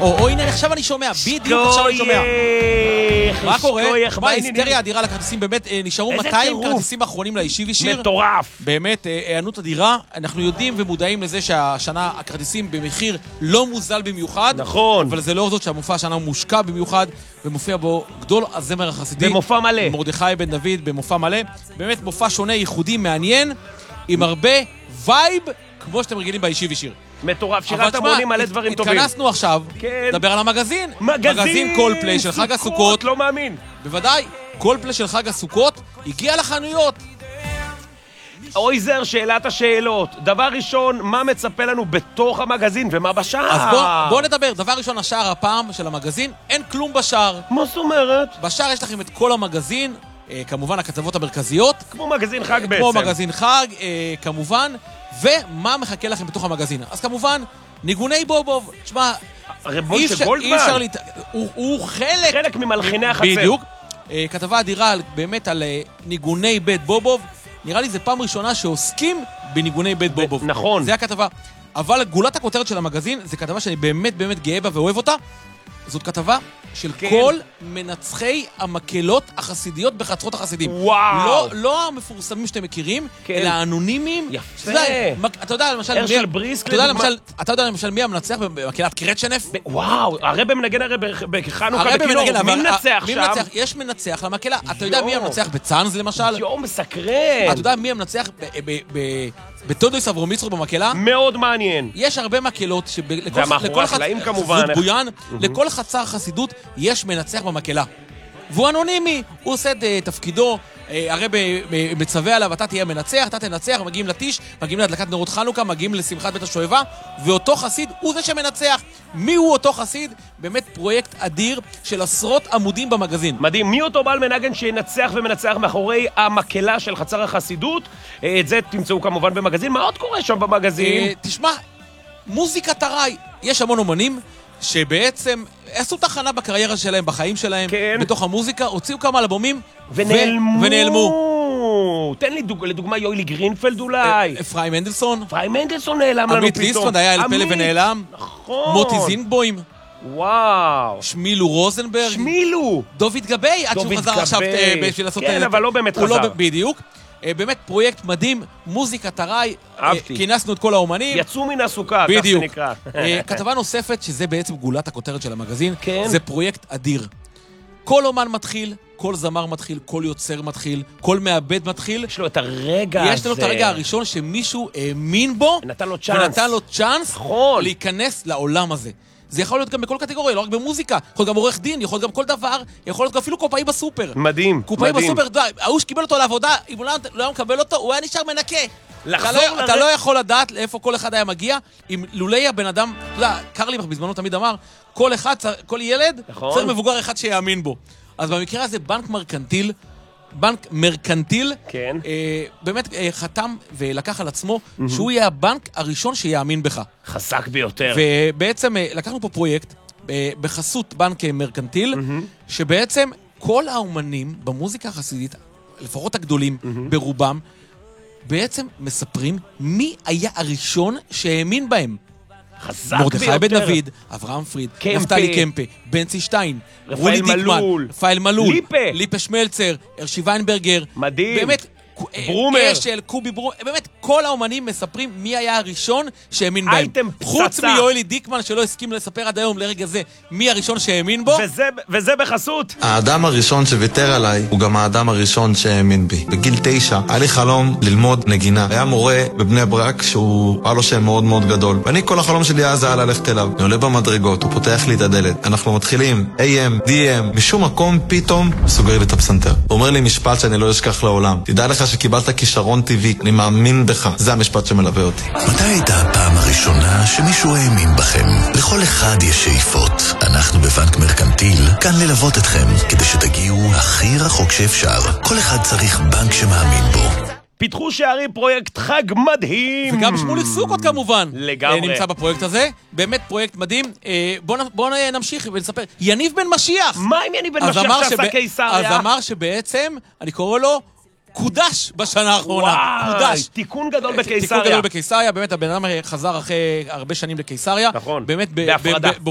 או הנה, עכשיו אני שומע, בדיוק עכשיו אני שומע. מה קורה? מה, היסטריה אדירה לכרטיסים, באמת, נשארו 200 כרטיסים אחרונים לישיב ישיר. מטורף. באמת, הענות אדירה. אנחנו יודעים ומודעים לזה שהשנה הכרטיסים במחיר לא מוזל במיוחד. נכון. אבל זה לא זאת שהמופע השנה הוא מושקע במיוחד, ומופיע בו גדול הזמר החסידי. במופע מלא. מרדכי בן דוד במופע מלא. באמת מופע שונה, ייחודי, מעניין, עם הרבה וייב, כמו שאתם רגילים בישיב ישיר. מטורף, שירת המונים מלא דברים טובים. התכנסנו עכשיו, לדבר על המגזין. מגזין קולפליי של חג הסוכות. לא מאמין. בוודאי, קולפליי של חג הסוכות הגיע לחנויות. אויזר, שאלת השאלות. דבר ראשון, מה מצפה לנו בתוך המגזין ומה בשער? אז בוא נדבר. דבר ראשון, השער הפעם של המגזין, אין כלום בשער. מה זאת אומרת? בשער יש לכם את כל המגזין, כמובן הכתבות המרכזיות. כמו מגזין חג בעצם. כמו מגזין חג, כמובן. ומה מחכה לכם בתוך המגזין? אז כמובן, ניגוני בובוב. תשמע, הרבון של גולדמן. הוא חלק ממלחיני החצר. בדיוק. כתבה אדירה באמת על ניגוני בית בובוב. נראה לי זה פעם ראשונה שעוסקים בניגוני בית בובוב. נכון. זה הכתבה. אבל גולת הכותרת של המגזין, זה כתבה שאני באמת באמת גאה בה ואוהב אותה. זאת כתבה של כל מנצחי המקהלות החסידיות בחצרות החסידים. וואו. לא המפורסמים שאתם מכירים, אלא האנונימיים. יפה. אתה יודע למשל... הרשל בריסק. אתה יודע למשל מי המנצח במקהלת קרצ'נף? וואו, הרב מנגן הרי בחנוכה בכינור. מי מנצח שם? יש מנצח למקהלה. אתה יודע מי המנצח בצאנז למשל? מסקרן. אתה יודע מי המנצח בתודוס אברמיצרו במקהלה? מאוד מעניין. יש הרבה מקהלות ומאחורי החלאים כמובן. לכל חצר חסידות יש מנצח במקהלה. והוא אנונימי, הוא עושה את תפקידו, הרי מצווה עליו, אתה תהיה מנצח, אתה תנצח, מגיעים לטיש, מגיעים להדלקת נרות חנוכה, מגיעים לשמחת בית השואבה, ואותו חסיד הוא זה שמנצח. מי הוא אותו חסיד? באמת פרויקט אדיר של עשרות עמודים במגזין. מדהים, מי אותו בעל מנגן שינצח ומנצח מאחורי המקהלה של חצר החסידות? את זה תמצאו כמובן במגזין. מה עוד קורה שם במגזין? תשמע, מוזיקת הרי, יש המון אומנים שבעצם עשו תחנה בקריירה שלהם, בחיים שלהם, בתוך המוזיקה, הוציאו כמה אלבומים ונעלמו. תן לי לדוגמה יוילי גרינפלד אולי. אפרים מנדלסון. אפרים מנדלסון נעלם לנו פתאום. עמית ליסטפונד היה אל פלא ונעלם. נכון. מוטי זינגבוים. וואו. שמילו רוזנברג. דוד גבי, עד שהוא חזר עכשיו בשביל לעשות... כן, אבל לא באמת חזר. בדיוק. באמת פרויקט מדהים, מוזיקת הרי, כינסנו את כל האומנים. יצאו מן הסוכה, כך זה נקרא. כתבה נוספת, שזה בעצם גולת הכותרת של המגזין, זה פרויקט אדיר. כל אומן מתחיל, כל זמר מתחיל, כל יוצר מתחיל, כל מעבד מתחיל. יש לו את הרגע הזה. יש לנו את הרגע הראשון שמישהו האמין בו, ונתן לו צ'אנס להיכנס לעולם הזה. זה יכול להיות גם בכל קטגוריה, לא רק במוזיקה. יכול להיות גם עורך דין, יכול להיות גם כל דבר, יכול להיות גם אפילו קופאי בסופר. מדהים, קופאי בסופר, ההוא שקיבל אותו לעבודה, אם הוא לא מקבל אותו, הוא היה נשאר מנקה. אתה לא יכול לדעת לאיפה כל אחד היה מגיע, אם לולי הבן אדם, אתה יודע, קרליבך בזמנו תמיד אמר, כל ילד צריך מבוגר אחד שיאמין בו. אז במקרה הזה בנק מרקנטיל, באמת חתם ולקח על עצמו שהוא יהיה הבנק הראשון שיאמין בך. חזק ביותר. ובעצם לקחנו פה פרויקט בחסות בנק מרקנטיל, שבעצם כל האומנים במוזיקה החסידית, לפחות הגדולים ברובם, בעצם מספרים מי היה הראשון שהאמין בהם. חזק ביותר. מרדכי בן דוד, אברהם פריד, נפתלי קמפה, בנצי שטיין, רולי דיקמן, רפאל מלול, ליפה שמלצר, הרשי ויינברגר. מדהים. באמת, ברומר. אשל, קובי ברומר, באמת כל האומנים מספרים מי היה הראשון שהאמין בהם. אייטם פצצה. חוץ מיואלי דיקמן שלא הסכים לספר עד היום לרגע זה מי הראשון שהאמין בו. וזה בחסות. האדם הראשון שוויתר עליי הוא גם האדם הראשון שהאמין בי. בגיל 9 היה לי חלום ללמוד נגינה. היה מורה בבני ברק שהוא היה לו שם מאוד מאוד גדול. ואני כל החלום שלי אז היה ללכת אליו. אני עולה במדרגות, הוא פותח לי את הדלת. אנחנו מתחילים AM, DM, משום מקום פתאום סוגר לי את הפסנתר. הוא אומר לי משפט שאני לא אשכח לעולם. תדע לך שקיבלת כישרון טבעי, אני מאמין בך. זה המשפט שמלווה אותי. מתי הייתה הפעם הראשונה שמישהו האמין בכם? לכל אחד יש שאיפות. אנחנו בבנק מרקנטיל כאן ללוות אתכם, כדי שתגיעו הכי רחוק שאפשר. כל אחד צריך בנק שמאמין בו. פיתחו שערים פרויקט חג מדהים. וגם שמוליק סוכות כמובן. לגמרי. נמצא בפרויקט הזה. באמת פרויקט מדהים. בואו נמשיך ונספר. יניב בן משיח. מה עם יניב בן משיח שעשה קיסריה? אז אמר שבעצם, אני קורא לו, קודש בשנה האחרונה. קודש. תיקון גדול בקיסריה. תיקון גדול בקיסריה. באמת הבן אדם חזר אחרי הרבה שנים לקיסריה. נכון. באמת בהפרדה.